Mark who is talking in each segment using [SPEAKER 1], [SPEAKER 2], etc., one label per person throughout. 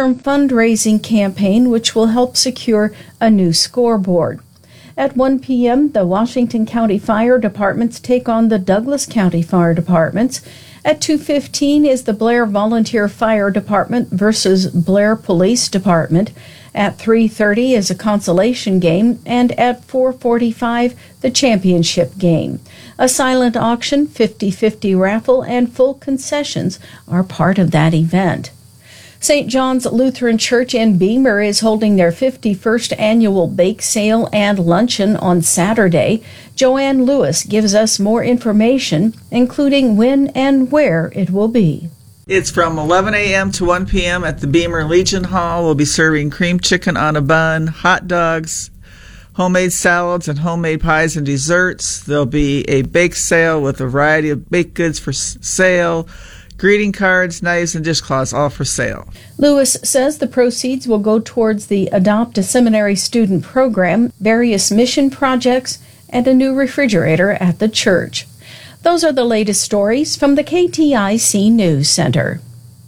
[SPEAKER 1] long-term fundraising campaign which will help secure a new scoreboard. At 1 p.m., the Washington County Fire Departments take on the Douglas County Fire Departments. At 2:15 is the Blair Volunteer Fire Department versus Blair Police Department. At 3:30 is a consolation game, and at 4:45, the championship game. A silent auction, 50-50 raffle, and full concessions are part of that event. St. John's Lutheran Church in Beamer is holding their 51st annual bake sale and luncheon on Saturday. Joanne Lewis gives us more information, including when and where it will be.
[SPEAKER 2] It's from 11 a.m. to 1 p.m. at the Beamer Legion Hall. We'll be serving cream chicken on a bun, hot dogs, homemade salads, and homemade pies and desserts. There'll be a bake sale with a variety of baked goods for sale, greeting cards, knives, and dishcloths, all for sale.
[SPEAKER 1] Lewis says the proceeds will go towards the Adopt a Seminary student program, various mission projects, and a new refrigerator at the church. Those are the latest stories from the KTIC News Center.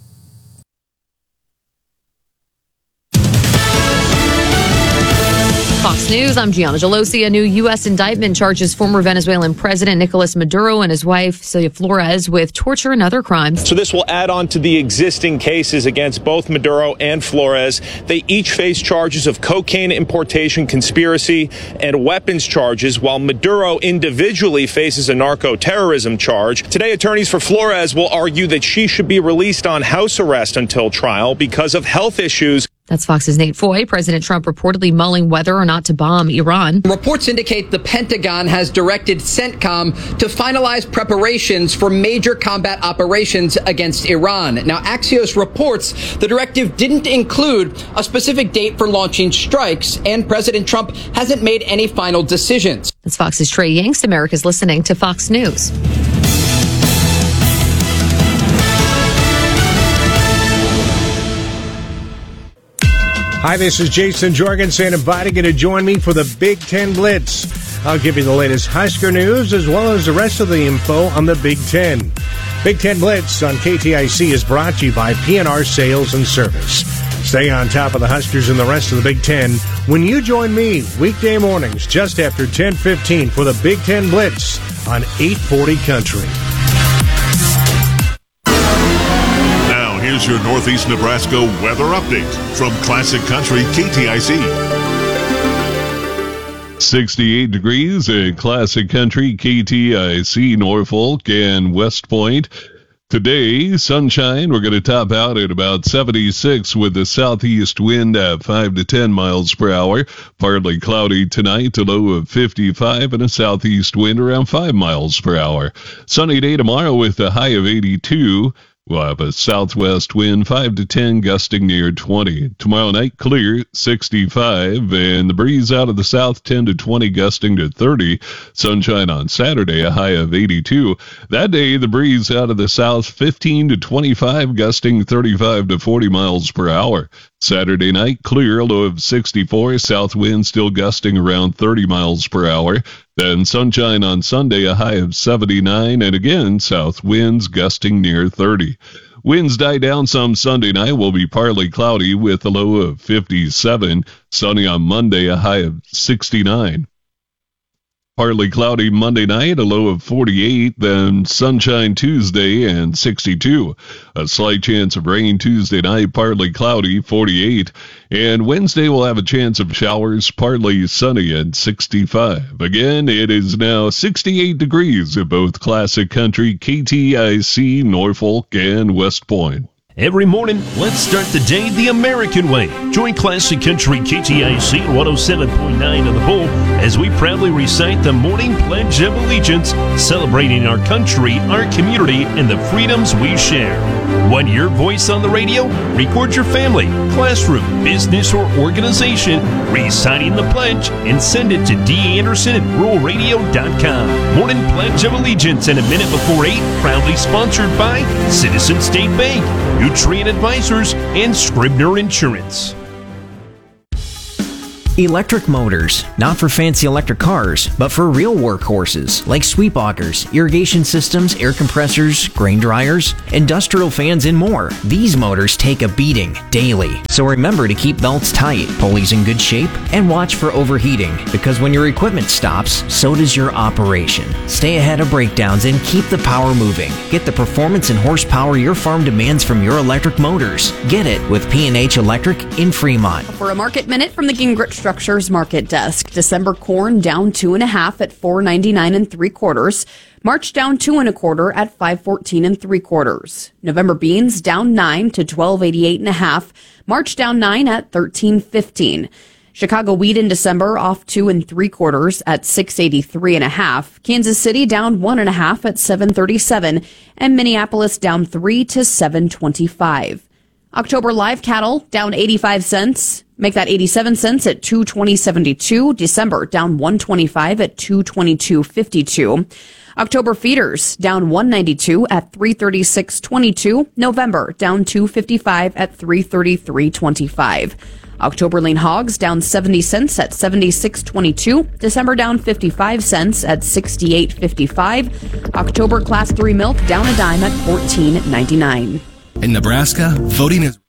[SPEAKER 3] Fox News, I'm Gianna Gelosi. A new U.S. indictment charges former Venezuelan President Nicolas Maduro and his wife, Celia Flores, with torture and other crimes.
[SPEAKER 4] So this will add on to the existing cases against both Maduro and Flores. They each face charges of cocaine importation conspiracy and weapons charges, while Maduro individually faces a narco-terrorism charge. Today, attorneys for Flores will argue that she should be released on house arrest until trial because of health issues.
[SPEAKER 3] That's Fox's Nate Foy. President Trump reportedly mulling whether or not to bomb Iran.
[SPEAKER 5] Reports indicate the Pentagon has directed CENTCOM to finalize preparations for major combat operations against Iran. Now, Axios reports the directive didn't include a specific date for launching strikes, and President Trump hasn't made any final decisions.
[SPEAKER 3] That's Fox's Trey Yanks. America's listening to Fox News.
[SPEAKER 6] Hi, this is Jason Jorgensen inviting you to join me for the Big Ten Blitz. I'll give you the latest Husker news as well as the rest of the info on the Big Ten. Big Ten Blitz on KTIC is brought to you by PNR Sales and Service. Stay on top of the Huskers and the rest of the Big Ten when you join me weekday mornings just after 10:15 for the Big Ten Blitz on 840 Country.
[SPEAKER 7] Here's your Northeast Nebraska weather update from Classic Country KTIC.
[SPEAKER 8] 68 degrees at Classic Country KTIC, Norfolk and West Point. Today, sunshine. We're going to top out at about 76 with the southeast wind at 5 to 10 miles per hour. Partly cloudy tonight, a low of 55 and a southeast wind around 5 miles per hour. Sunny day tomorrow with a high of 82. We'll have a southwest wind 5 to 10, gusting near 20. Tomorrow night, clear, 65, and the breeze out of the south 10 to 20, gusting to 30. Sunshine on Saturday, a high of 82. That day, the breeze out of the south 15 to 25, gusting 35 to 40 miles per hour. Saturday night, clear, low of 64, south wind still gusting around 30 miles per hour. Then sunshine on Sunday, a high of 79, and again, south winds gusting near 30. Winds die down some Sunday night, will be partly cloudy with a low of 57. Sunny on Monday, a high of 69. Partly cloudy Monday night, a low of 48, then sunshine Tuesday and 62. A slight chance of rain Tuesday night, partly cloudy, 48. And Wednesday we'll have a chance of showers, partly sunny at 65. Again, it is now 68 degrees at both Classic Country, KTIC, Norfolk, and West Point.
[SPEAKER 9] Every morning, let's start the day the American way. Join Classic Country KTIC 107.9 of the Bull as we proudly recite the morning Pledge of Allegiance, celebrating our country, our community, and the freedoms we share. Want your voice on the radio? Record your family, classroom, business, or organization reciting the pledge and send it to danderson@ruralradio.com. Morning Pledge of Allegiance and a minute before 8, proudly sponsored by Citizen State Bank, Nutrient Advisors, and Scribner Insurance.
[SPEAKER 10] Electric motors, not for fancy electric cars, but for real workhorses like sweep augers, irrigation systems, air compressors, grain dryers, industrial fans, and more. These motors take a beating daily. So remember to keep belts tight, pulleys in good shape, and watch for overheating, because when your equipment stops, so does your operation. Stay ahead of breakdowns and keep the power moving. Get the performance and horsepower your farm demands from your electric motors. Get it with P&H Electric in Fremont.
[SPEAKER 11] For a market minute from the Gingrich Structures Market Desk, December corn down 2.5 at $4.99 3/4. March down 2 1/4 at $5.14 3/4. November beans down 9 to $12.88.5. March down 9 at $13.15. Chicago wheat in December off 2 3/4 at $6.83.5. Kansas City down 1.5 at $7.37, and Minneapolis down 3 to $7.25. October live cattle down 85 cents. Make that 87 cents at $220.72. December down 125 at $222.52. October feeders down 192 at $336.22. November down 255 at $333.25. October lean hogs down 70 cents at $76.22. December down 55 cents at $68.55. October class 3 milk down a dime at $14.99.
[SPEAKER 12] In Nebraska, voting is...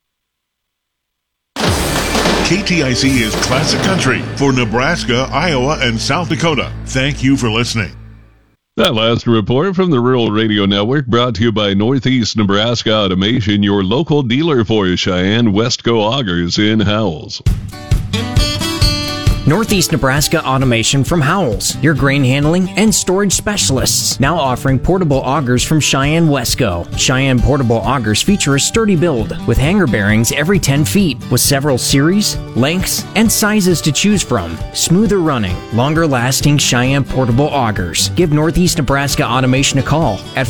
[SPEAKER 7] KTIC is Classic Country for Nebraska, Iowa, and South Dakota. Thank you for listening.
[SPEAKER 8] That last report from the Rural Radio Network brought to you by Northeast Nebraska Automation, your local dealer for Cheyenne Westco Augers in Howells.
[SPEAKER 10] Northeast Nebraska Automation from Howells, your grain handling and storage specialists. Now offering portable augers from Cheyenne Westco. Cheyenne portable augers feature a sturdy build with hanger bearings every 10 feet with several series, lengths, and sizes to choose from. Smoother running, longer lasting Cheyenne portable augers. Give Northeast Nebraska Automation a call at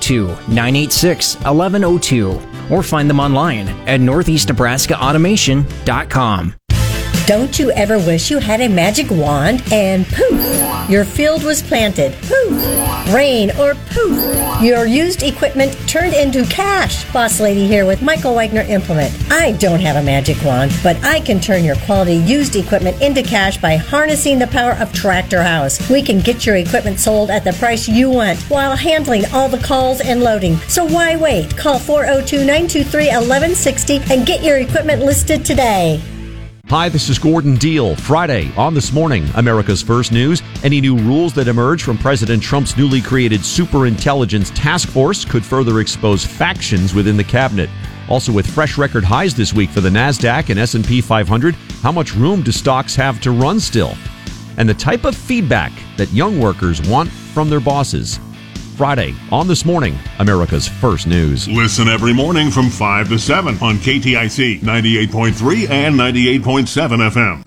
[SPEAKER 10] 402-986-1102 or find them online at northeastnebraskaautomation.com.
[SPEAKER 13] Don't you ever wish you had a magic wand and poof, your field was planted, poof, rain or poof, your used equipment turned into cash? Boss Lady here with Michael Wagner Implement. I don't have a magic wand, but I can turn your quality used equipment into cash by harnessing the power of Tractor House. We can get your equipment sold at the price you want while handling all the calls and loading. So why wait? Call 402-923-1160 and get your equipment listed today.
[SPEAKER 14] Hi, this is Gordon Deal. Friday on This Morning, America's First News. Any new rules that emerge from President Trump's newly created Superintelligence Task Force could further expose factions within the cabinet. Also, with fresh record highs this week for the NASDAQ and S&P 500, how much room do stocks have to run still? And the type of feedback that young workers want from their bosses. Friday on This Morning, America's First News.
[SPEAKER 7] Listen every morning from 5 to 7 on KTIC 98.3 and 98.7 FM.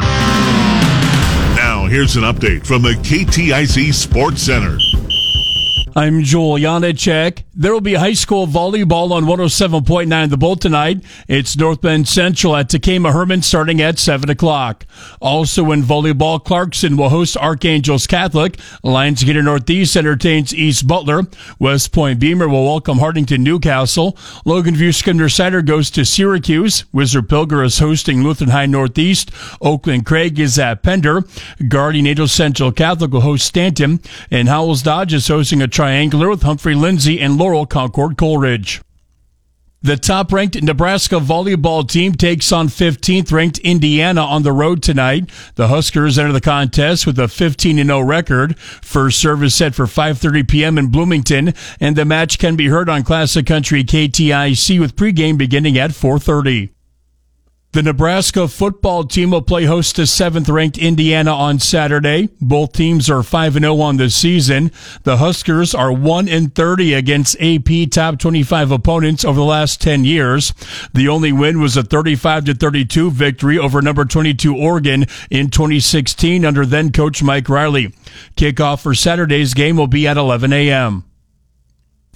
[SPEAKER 7] Now, here's an update from the KTIC Sports Center.
[SPEAKER 15] I'm Joel Janacek. There will be high school volleyball on 107.9 The Bull tonight. It's North Bend Central at Takema Herman starting at 7 o'clock. Also in volleyball, Clarkson will host Archangels Catholic. Lionsgate Northeast entertains East Butler. West Point Beamer will welcome Hartington Newcastle. Logan View Skinner Cider goes to Syracuse. Whistler Pilger is hosting Lutheran High Northeast. Oakland Craig is at Pender. Guardian Angels Central Catholic will host Stanton. And Howells Dodge is hosting a triangular with Humphrey Lindsay and Laurel Concord Coleridge. The top-ranked Nebraska volleyball team takes on 15th-ranked Indiana on the road tonight. The Huskers enter the contest with a 15-0 record. First service set for 5:30 p.m. in Bloomington, and the match can be heard on Classic Country KTIC with pregame beginning at 4:30. The Nebraska football team will play host to 7th-ranked Indiana on Saturday. Both teams are 5-0 on the season. The Huskers are 1-30 against AP top 25 opponents over the last 10 years. The only win was a 35-32 victory over number 22 Oregon in 2016 under then-coach Mike Riley. Kickoff for Saturday's game will be at 11 a.m.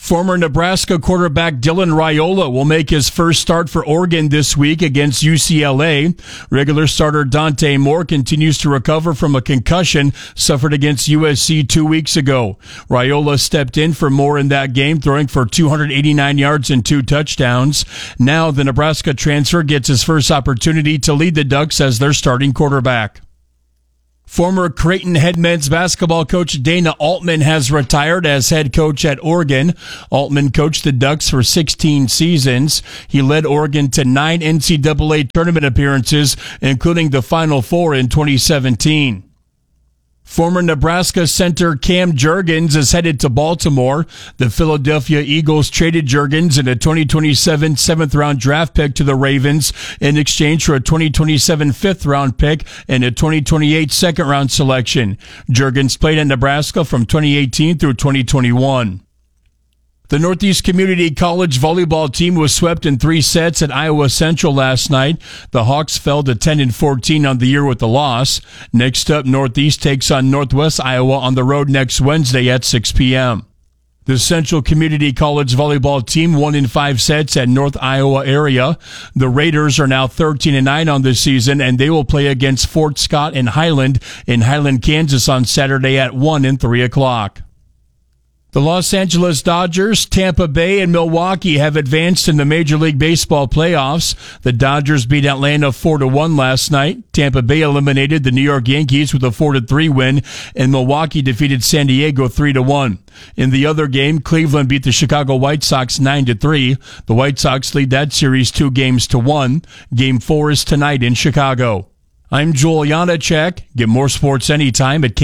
[SPEAKER 15] Former Nebraska quarterback Dylan Raiola will make his first start for Oregon this week against UCLA. Regular starter Dante Moore continues to recover from a concussion suffered against USC 2 weeks ago. Raiola stepped in for Moore in that game, throwing for 289 yards and 2 touchdowns. Now the Nebraska transfer gets his first opportunity to lead the Ducks as their starting quarterback. Former Creighton head men's basketball coach Dana Altman has retired as head coach at Oregon. Altman coached the Ducks for 16 seasons. He led Oregon to 9 NCAA tournament appearances, including the Final Four in 2017. Former Nebraska center Cam Jurgens is headed to Baltimore. The Philadelphia Eagles traded Jurgens in a 2027 7th-round draft pick to the Ravens in exchange for a 2027 5th-round pick and a 2028 2nd-round selection. Jurgens played at Nebraska from 2018 through 2021. The Northeast Community College volleyball team was swept in 3 sets at Iowa Central last night. The Hawks fell to 10-14 on the year with the loss. Next up, Northeast takes on Northwest Iowa on the road next Wednesday at 6 p.m. The Central Community College volleyball team won in 5 sets at North Iowa area. The Raiders are now 13-9 on the season, and they will play against Fort Scott and Highland in Highland, Kansas on Saturday at 1 and 3 o'clock. The Los Angeles Dodgers, Tampa Bay, and Milwaukee have advanced in the Major League Baseball playoffs. The Dodgers beat Atlanta 4-1 last night. Tampa Bay eliminated the New York Yankees with a 4-3 win, and Milwaukee defeated San Diego 3-1. In the other game, Cleveland beat the Chicago White Sox 9-3. The White Sox lead that series 2-1. Game 4 is tonight in Chicago. I'm Joel Janacek. Get more sports anytime at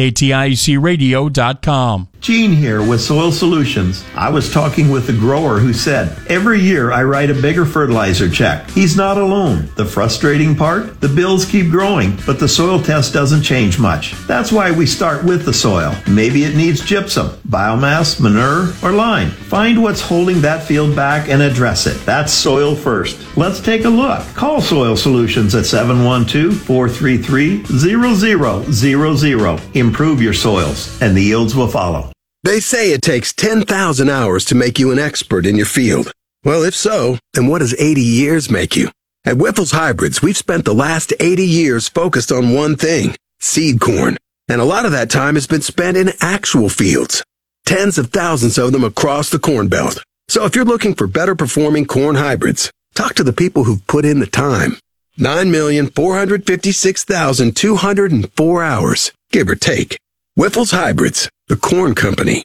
[SPEAKER 15] KTICradio.com.
[SPEAKER 16] Gene here with Soil Solutions. I was talking with a grower who said, every year I write a bigger fertilizer check. He's not alone. The frustrating part? The bills keep growing, but the soil test doesn't change much. That's why we start with the soil. Maybe it needs gypsum, biomass, manure, or lime. Find what's holding that field back and address it. That's soil first. Let's take a look. Call Soil Solutions at 712-433-0000. Improve your soils, and the yields will follow.
[SPEAKER 17] They say it takes 10,000 hours to make you an expert in your field. Well, if so, then what does 80 years make you? At Wyffels Hybrids, we've spent the last 80 years focused on one thing, seed corn. And a lot of that time has been spent in actual fields. Tens of thousands of them across the Corn Belt. So if you're looking for better performing corn hybrids, talk to the people who've put in the time. 9,456,204 hours, give or take. Wyffels Hybrids, the Corn Company.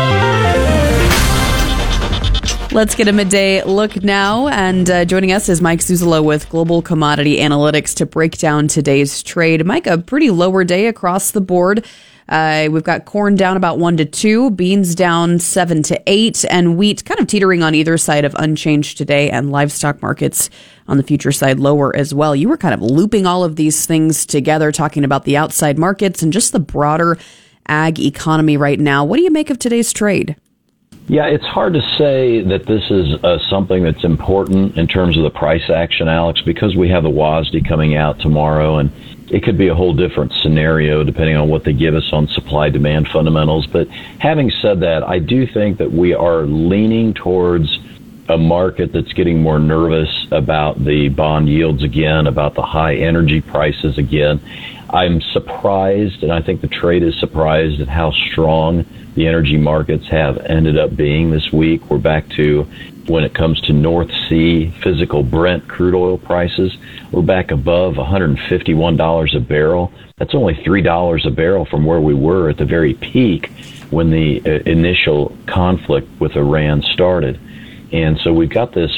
[SPEAKER 11] Let's get a midday look now. And joining us is Mike Zuzolo with Global Commodity Analytics to break down today's trade. Mike, a pretty lower day across the board. We've got corn down about 1 to 2, beans down 7 to 8, and wheat kind of teetering on either side of unchanged today, and livestock markets on the future side lower as well. You were kind of looping all of these things together, talking about the outside markets and just the broader ag economy right now. What do you make of today's trade?
[SPEAKER 18] Yeah, it's hard to say that this is something that's important in terms of the price action, Alex, because we have the WASDE coming out tomorrow, and it could be a whole different scenario depending on what they give us on supply-demand fundamentals. But having said that, I do think that we are leaning towards a market that's getting more nervous about the bond yields again, about the high energy prices again. I'm surprised, and I think the trade is surprised at how strong the energy markets have ended up being this week. We're back to, when it comes to North Sea physical Brent crude oil prices, we're back above $151 a barrel. That's only $3 a barrel from where we were at the very peak when the initial conflict with Iran started. And so we've got this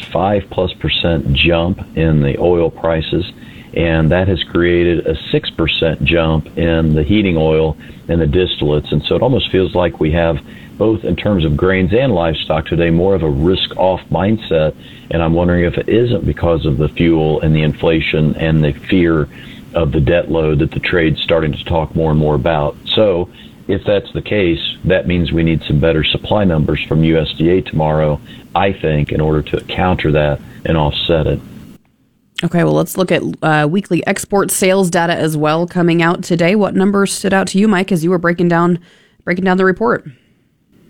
[SPEAKER 18] 5+% jump in the oil prices, and that has created a 6% jump in the heating oil and the distillates. And so it almost feels like we have, both in terms of grains and livestock today, more of a risk-off mindset. And I'm wondering if it isn't because of the fuel and the inflation and the fear of the debt load that the trade's starting to talk more and more about. So if that's the case, that means we need some better supply numbers from USDA tomorrow, I think, in order to counter that and offset it.
[SPEAKER 11] Okay, well, let's look at weekly export sales data as well coming out today. What numbers stood out to you, Mike, as you were breaking down the report?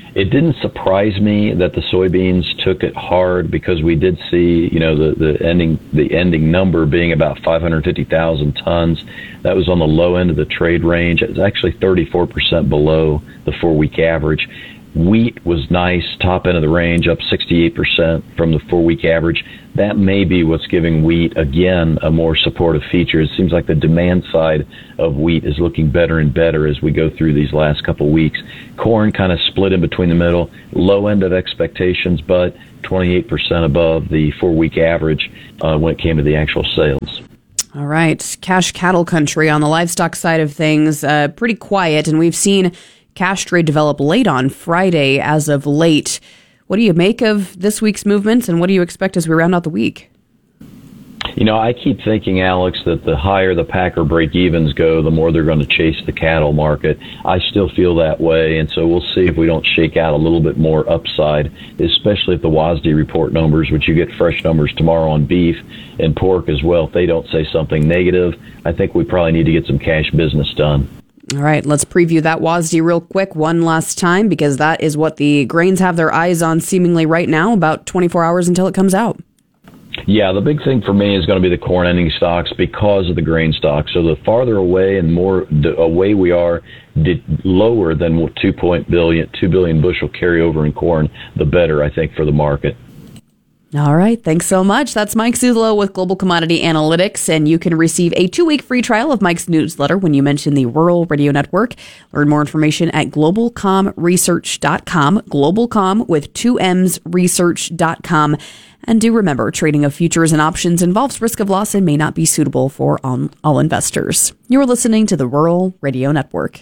[SPEAKER 18] It didn't surprise me that the soybeans took it hard because we did see, the ending number being about 550,000 tons. That was on the low end of the trade range. It was actually 34% below the 4-week average. Wheat was nice, top end of the range, up 68% from the 4-week average. That may be what's giving wheat, again, a more supportive feature. It seems like the demand side of wheat is looking better and better as we go through these last couple of weeks. Corn kind of split in between the middle, low end of expectations, but 28% above the 4-week average when it came to the actual sales.
[SPEAKER 11] All right. Cash cattle country on the livestock side of things, pretty quiet, and we've seen cash trade develop late on Friday as of late. What do you make of this week's movements, and what do you expect as we round out the week?
[SPEAKER 18] I keep thinking, Alex, that the higher the packer break-evens go, the more they're going to chase the cattle market. I still feel that way, and so we'll see if we don't shake out a little bit more upside, especially if the WASDE report numbers, which you get fresh numbers tomorrow on beef and pork as well, if they don't say something negative. I think we probably need to get some cash business done.
[SPEAKER 11] All right, let's preview that WASDE real quick one last time, because that is what the grains have their eyes on seemingly right now, about 24 hours until it comes out.
[SPEAKER 18] Yeah, the big thing for me is going to be the corn ending stocks because of the grain stocks. So the farther away and more away we are, lower than 2 billion bushel carryover in corn, the better, I think, for the market.
[SPEAKER 11] All right. Thanks so much. That's Mike Zuzolo with Global Commodity Analytics, and you can receive a 2-week free trial of Mike's newsletter when you mention the Rural Radio Network. Learn more information at globalcomresearch.com, globalcom with 2 M's research.com. And do remember, trading of futures and options involves risk of loss and may not be suitable for all investors. You're listening to the Rural Radio Network.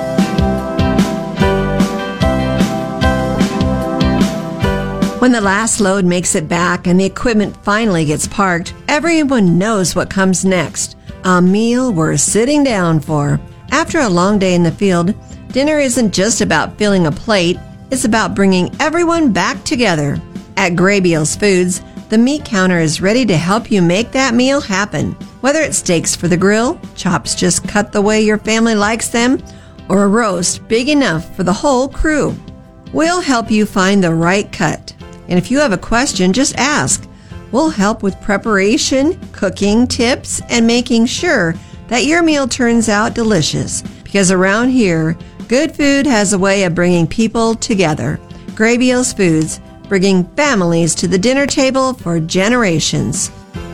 [SPEAKER 19] When the last load makes it back and the equipment finally gets parked, everyone knows what comes next. A meal worth sitting down for. After a long day in the field, dinner isn't just about filling a plate, it's about bringing everyone back together. At Graybeals Foods, the meat counter is ready to help you make that meal happen. Whether it's steaks for the grill, chops just cut the way your family likes them, or a roast big enough for the whole crew. We'll help you find the right cut. And if you have a question, just ask. We'll help with preparation, cooking tips, and making sure that your meal turns out delicious. Because around here, good food has a way of bringing people together. Graybeals Foods, bringing families to the dinner table for generations.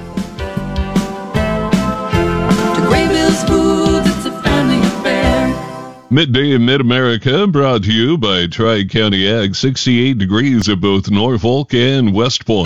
[SPEAKER 20] Graybeals Foods, it's a family affair.
[SPEAKER 8] Midday in Mid-America brought to you by Tri-County Ag, 68 degrees at both Norfolk and West Point.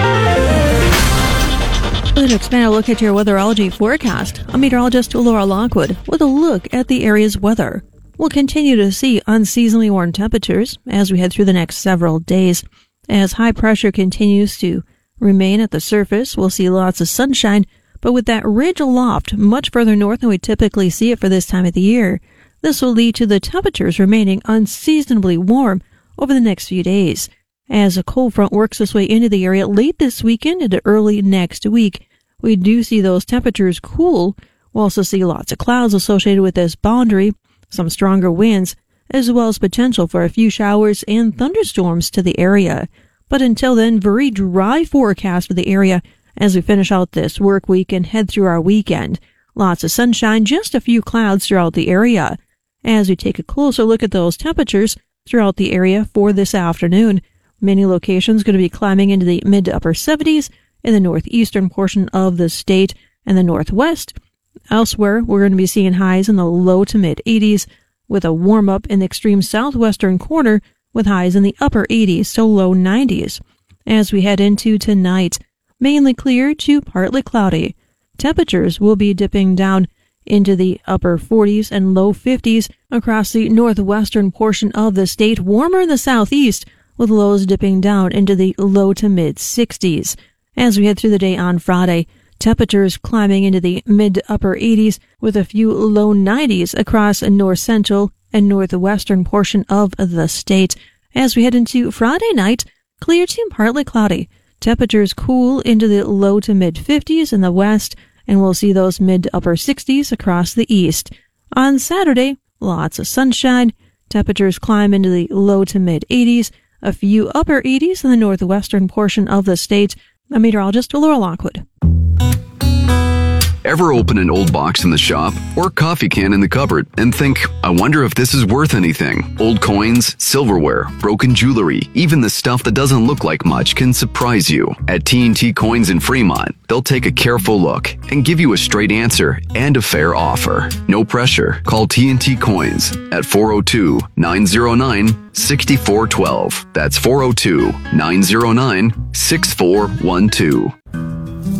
[SPEAKER 21] To expand our look at your weatherology forecast, I'm meteorologist Laura Lockwood with a look at the area's weather. We'll continue to see unseasonably warm temperatures as we head through the next several days. As high pressure continues to remain at the surface, we'll see lots of sunshine, but with that ridge aloft much further north than we typically see it for this time of the year, this will lead to the temperatures remaining unseasonably warm over the next few days. As a cold front works its way into the area late this weekend into early next week, we do see those temperatures cool. We'll also see lots of clouds associated with this boundary, some stronger winds, as well as potential for a few showers and thunderstorms to the area. But until then, very dry forecast for the area as we finish out this work week and head through our weekend. Lots of sunshine, just a few clouds throughout the area. As we take a closer look at those temperatures throughout the area for this afternoon, many locations going to be climbing into the mid to upper 70s in the northeastern portion of the state and the northwest. Elsewhere, we're going to be seeing highs in the low to mid 80s with a warm up in the extreme southwestern corner with highs in the upper 80s to low 90s. As we head into tonight, mainly clear to partly cloudy. Temperatures will be dipping down into the upper 40s and low 50s across the northwestern portion of the state, warmer in the southeast, with lows dipping down into the low to mid 60s. As we head through the day on Friday, temperatures climbing into the mid to upper 80s with a few low 90s across a north central and northwestern portion of the state. As we head into Friday night, clear to partly cloudy. Temperatures cool into the low to mid 50s in the west, and we'll see those mid to upper 60s across the east. On Saturday, lots of sunshine, Temperatures climb into the low to mid 80s, a few upper 80s in the northwestern portion of the state. I'm meteorologist Laura Lockwood.
[SPEAKER 2] Ever open an old box in the shop or coffee can in the cupboard and think, I wonder if this is worth anything? Old coins, silverware, broken jewelry, even the stuff that doesn't look like much can surprise you. At TNT Coins in Fremont, they'll take a careful look and give you a straight answer and a fair offer. No pressure. Call TNT Coins at 402-909-6412. That's 402-909-6412.